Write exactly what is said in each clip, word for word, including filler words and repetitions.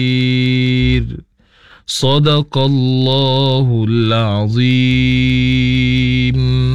Sadaqallahul azim.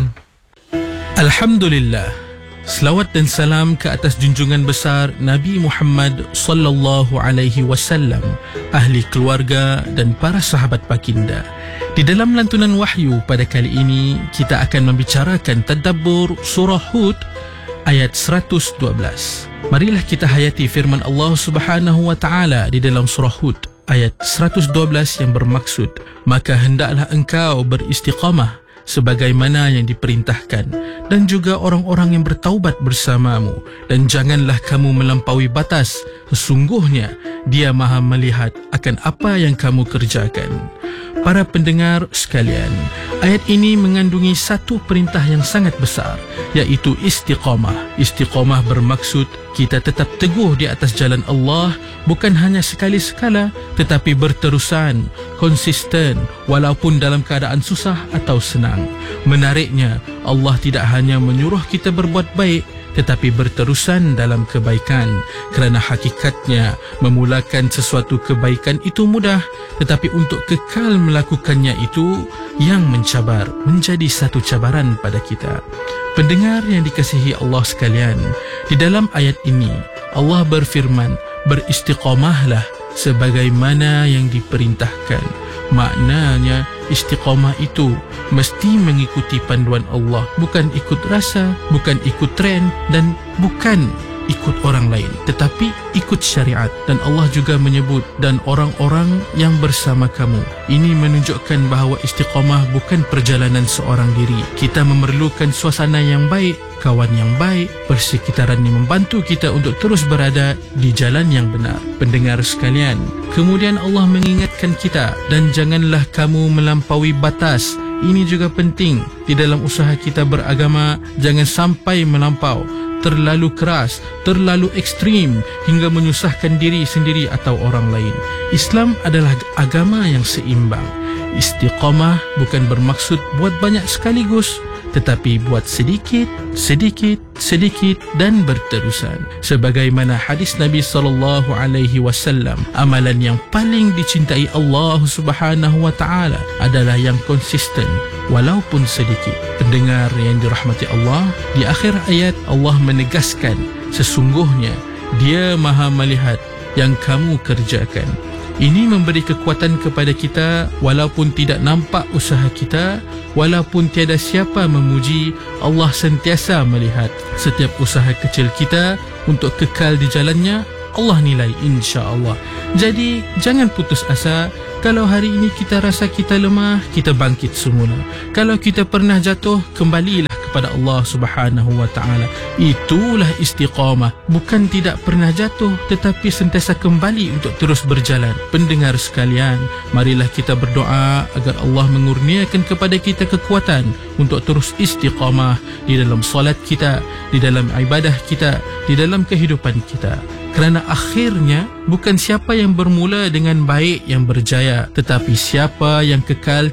Alhamdulillah. Selawat dan salam ke atas junjungan besar Nabi Muhammad sallallahu alaihi wasallam, ahli keluarga dan para sahabat baginda. Di dalam lantunan wahyu pada kali ini, kita akan membicarakan tadabbur surah Hud ayat seratus dua belas. Marilah kita hayati firman Allah Subhanahu wa taala di dalam surah Hud ayat seratus dua belas yang bermaksud, maka hendaklah engkau beristiqamah sebagaimana yang diperintahkan, dan juga orang-orang yang bertaubat bersamamu, dan janganlah kamu melampaui batas, sesungguhnya Dia Maha melihat akan apa yang kamu kerjakan. Para pendengar sekalian, ayat ini mengandungi satu perintah yang sangat besar, iaitu istiqamah. Istiqamah bermaksud kita tetap teguh di atas jalan Allah, bukan hanya sekali-sekala, tetapi berterusan, konsisten, walaupun dalam keadaan susah atau senang. Menariknya, Allah tidak hanya menyuruh kita berbuat baik, tetapi berterusan dalam kebaikan, kerana hakikatnya memulakan sesuatu kebaikan itu mudah, tetapi untuk kekal melakukannya itu yang mencabar, menjadi satu cabaran pada kita. Pendengar yang dikasihi Allah sekalian, di dalam ayat ini Allah berfirman, beristiqamahlah sebagaimana yang diperintahkan. Maknanya istiqamah itu mesti mengikuti panduan Allah, bukan ikut rasa, bukan ikut tren, dan bukan ikut orang lain, tetapi ikut syariat. Dan Allah juga menyebut, dan orang-orang yang bersama kamu. Ini menunjukkan bahawa istiqamah bukan perjalanan seorang diri. Kita memerlukan suasana yang baik, kawan yang baik, persekitaran yang membantu kita untuk terus berada di jalan yang benar. Pendengar sekalian, kemudian Allah mengingatkan kita, dan janganlah kamu melampaui batas. Ini juga penting di dalam usaha kita beragama. Jangan sampai melampau, terlalu keras, terlalu ekstrim hingga menyusahkan diri sendiri atau orang lain. Islam adalah agama yang seimbang. Istiqamah bukan bermaksud buat banyak sekaligus, tetapi buat sedikit, sedikit, sedikit dan berterusan. Sebagaimana hadis Nabi sallallahu alaihi wasallam, amalan yang paling dicintai Allah Subhanahu wa taala adalah yang konsisten walaupun sedikit. Pendengar yang dirahmati Allah, di akhir ayat Allah menegaskan, sesungguhnya Dia Maha melihat yang kamu kerjakan. Ini memberi kekuatan kepada kita, walaupun tidak nampak usaha kita, walaupun tiada siapa memuji, Allah sentiasa melihat setiap usaha kecil kita untuk kekal di jalannya. Allah nilai, insya-Allah. Jadi jangan putus asa. Kalau hari ini kita rasa kita lemah, kita bangkit semula. Kalau kita pernah jatuh, kembalilah kepada Allah Subhanahu wa taala. Itulah istiqamah, bukan tidak pernah jatuh, tetapi sentiasa kembali untuk terus berjalan. Pendengar sekalian, marilah kita berdoa agar Allah mengurniakan kepada kita kekuatan untuk terus istiqamah di dalam solat kita, di dalam ibadah kita, di dalam kehidupan kita. Kerana akhirnya bukan siapa yang bermula dengan baik yang berjaya, tetapi siapa yang kekal